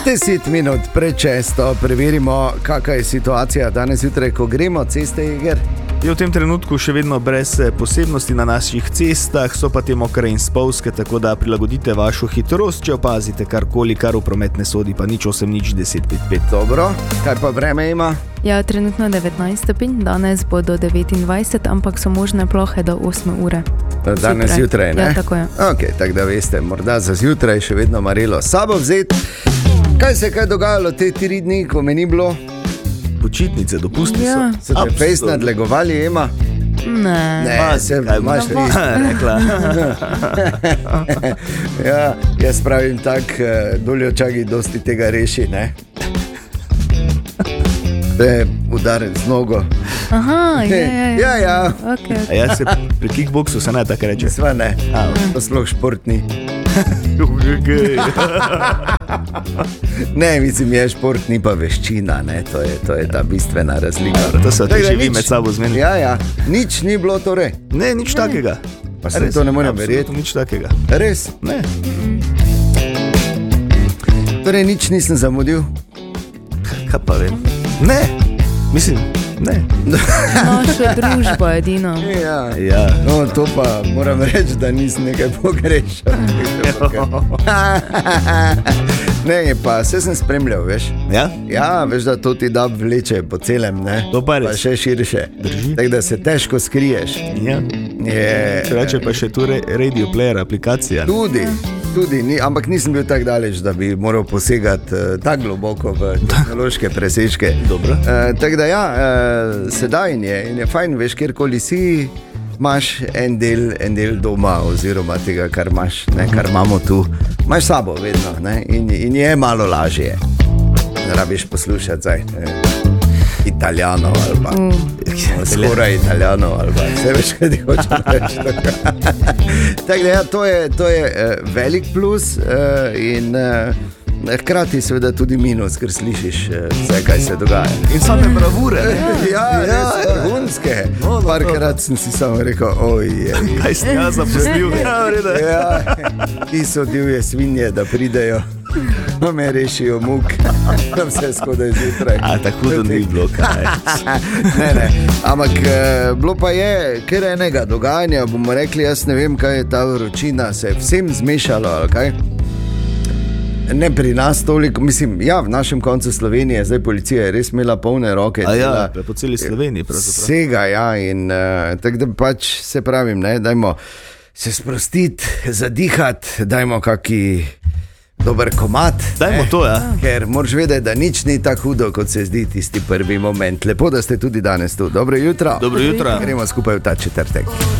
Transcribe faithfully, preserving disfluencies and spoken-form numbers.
Deset minut prečesto preverimo, kakva je situacija danes jutraj, ko gremo ceste, Iger. Je v tem trenutku še vedno brez posebnosti na naših cestah, so pa te mokre in spolzke, tako da prilagodite vašo hitrost, če opazite karkoli, kar v promet ne sodi, pa nič osem nič deset pet pet. Dobro, kaj pa vreme ima? Ja, trenutno devetnajst stopinj, danes bo do devetindvajset, ampak so možne plohe do osme ure. Danes zjutraj, ne? Ja, tako je. Ok, tako da veste, morda za zjutraj še vedno marelo sabo vzeti. Kaj se je kaj dogajalo te tri dni, ko me ni bilo? Počitnice, dopusti Ja. so. Se te fejst nadlegovali, Ema? Ne. Ne, Ma, se kaj imaš bo? res. Rekla. Ja, jaz pravim tak, doljočaki dosti tega reši, ne? To je udarec z nogo. Aha, ja, ja, ja. Ja, ja. Okay, A jaz se pri kickboksu se ne tako reče. Sva ne, to sploh športni. Ne, mislim, je šport, ni pa veščina, ne? To je, to je ta bistvena razlika. To so Tako ti da že vi nič- med sabo zmenili. Ja, ja, nič ni bilo torej. Ne, nič takega. Pa se Res, to ne morem absolutno verjeti. Nič takega. Res? Ne. Torej nič nisem zamudil. Kaj pa vem? Ne. Mislim, ne. Naša družba edino. Ja. Ja. No, to pa moram reči, da nisem nekaj pogrešal. Ne, pa vse sem spremljal, veš. Ja? Ja, veš, da to ti da vleče po celem, ne? To pa res. Pa še širše. Drži. Tako da se težko skriješ. Ja. Je, Se reče pa še tu re- Radio Player aplikacija. tudi, tudi, ni, ampak nisem bil tako daleč, da bi moral posegati uh, tako globoko v tehnološke presežke. Dobro. Uh, tako da ja, uh, sedaj in je, in je fajn, veš, kjerkoli si, imaš en del, en del doma, oziroma tega, kar imaš, ne, kar imamo tu, imaš sabo vedno, ne, in, in je malo lažje. Ne rabiš poslušati zdaj eh, Italijanov ali pa mm. skoraj Italijanov ali pa vse veš, kaj ti hočem reči. Tako da ja, to je, to je uh, velik plus uh, in uh, hkrati seveda tudi minus, ker slišiš uh, vse, kaj se dogaja. In same bravure. Ne? Ja, res vrhunske. No, no, Parkrat sem si samo rekel, ojej. Kaj ste jaz zaposlil? Ja, vrede. Ja, ti so divje svinje, da pridejo, pa me rešijo muk, da vse skodaj zjutraj. A tako da ni bilo kaj. Ne, ne, ampak eh, bilo pa je kar enega dogajanja, bomo rekli, jaz ne vem, kaj je ta vročina, se je vsem zmešalo, ali kaj? Ne pri nas toliko, mislim, ja, v našem koncu Slovenije, zdaj policija je res imela polne roke. A ja, dela po celi Sloveniji pravzaprav. Vsega, ja, in uh, tako da pač se pravim, ne, dajmo se sprostiti, zadihati, dajmo kaki dober komad. Dajmo to, ja. Ker moraš vedeti, da nič ni tako hudo, kot se zdi tisti prvi moment. Lepo, da ste tudi danes tu. Dobro jutro. Dobro jutro. Gremo skupaj v ta četrtek.